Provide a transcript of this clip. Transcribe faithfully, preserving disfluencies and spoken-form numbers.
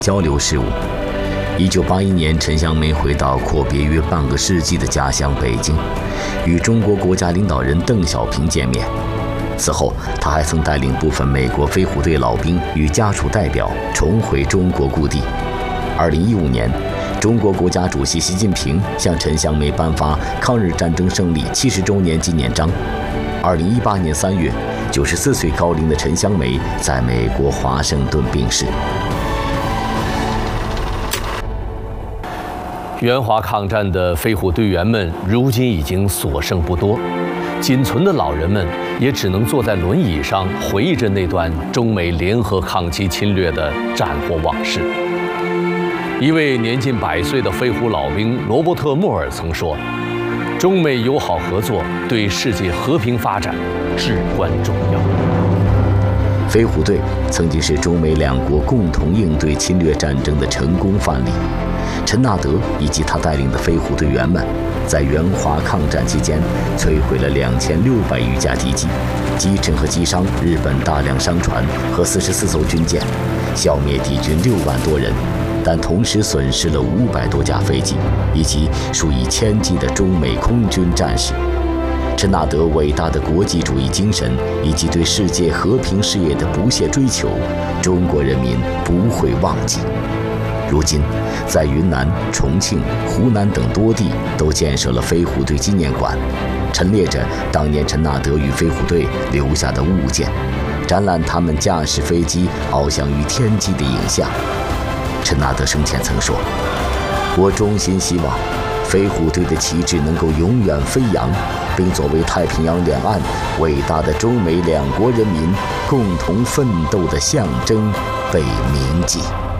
交流事务。一九八一年，陈香梅回到阔别约半个世纪的家乡北京，与中国国家领导人邓小平见面。此后，他还曾带领部分美国飞虎队老兵与家属代表重回中国故地。二零一五年，中国国家主席习近平向陈香梅颁发抗日战争胜利七十周年纪念章。二零一八年三月，九十四岁高龄的陈香梅在美国华盛顿病逝。 援华抗战的飞虎队员们如今已经所剩不多，仅存的老人们也只能坐在轮椅上回忆着那段中美联合抗击侵略的战火往事。一位年近百岁的飞虎老兵罗伯特·莫尔曾说：“中美友好合作对世界和平发展至关重要。” 飞虎队曾经是中美两国共同应对侵略战争的成功范例。陈纳德以及他带领的飞虎队员们，在援华抗战期间，摧毁了两千六百余架敌机，击沉和击伤日本大量商船和四十四艘军舰，消灭敌军六万多人，但同时损失了五百多架飞机，以及数以千计的中美空军战士。陈纳德伟大的国际主义精神以及对世界和平事业的不懈追求，中国人民不会忘记。如今，在云南、重庆、湖南等多地都建设了飞虎队纪念馆，陈列着当年陈纳德与飞虎队留下的物件，展览他们驾驶飞机翱翔于天际的影像。陈纳德生前曾说：“我衷心希望飞虎队的旗帜能够永远飞扬，并作为太平洋两岸伟大的中美两国人民共同奋斗的象征被铭记。”